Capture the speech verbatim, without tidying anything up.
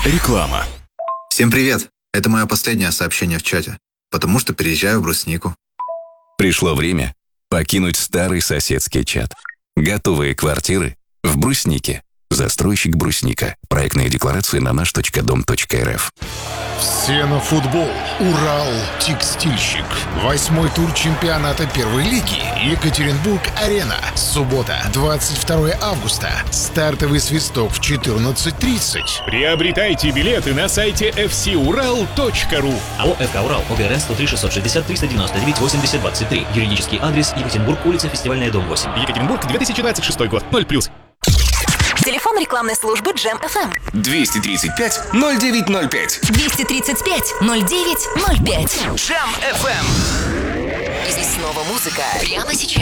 Реклама. Всем привет! Это мое последнее сообщение в чате, потому что переезжаю в Бруснику. Пришло время покинуть старый соседский чат. Готовые квартиры в Бруснике. Застройщик Брусника. Проектные декларации на наш точка дом точка эр эф. Все на футбол. Урал Текстильщик. Восьмой тур чемпионата первой лиги. Екатеринбург-Арена. Суббота, двадцать второе августа. Стартовый свисток в четырнадцать тридцать. Приобретайте билеты на сайте эф си урал точка ру. АО «ФК Урал», ОГРН сто три шестьсот шестьдесят триста девяносто девять восемьдесят двадцать три. Юридический адрес: Екатеринбург, улица Фестивальная, дом восемь. Екатеринбург, две тысячи двадцать шестой год. ноль плюс. Телефон рекламной службы Джем эф эм. двести тридцать пять ноль девять ноль пять. двести тридцать пять ноль девять ноль пять. Джем эф эм. Здесь снова музыка. Прямо сейчас.